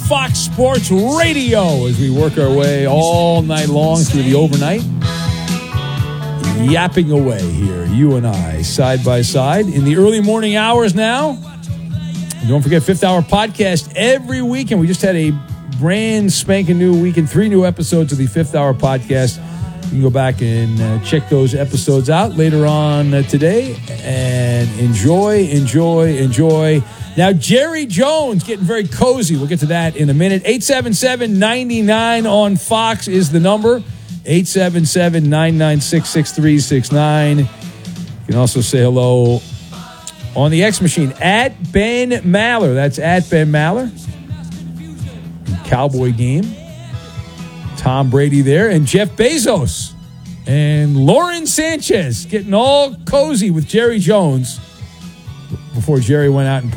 Fox Sports Radio as we work our way all night long through the overnight. Yapping away here, you and I, side by side in the early morning hours now. And don't forget, Fifth Hour Podcast every weekend. We just had a brand spanking new weekend, 3 new episodes of the Fifth Hour Podcast. You can go back and check those episodes out later on today and enjoy. Now, Jerry Jones getting very cozy. We'll get to that in a minute. 877-99 on Fox is the number. 877-996-6369. You can also say hello on the X machine at Ben Maller. That's at Ben Maller. Cowboy game. Tom Brady there. And Jeff Bezos. And Lauren Sanchez getting all cozy with Jerry Jones before Jerry went out and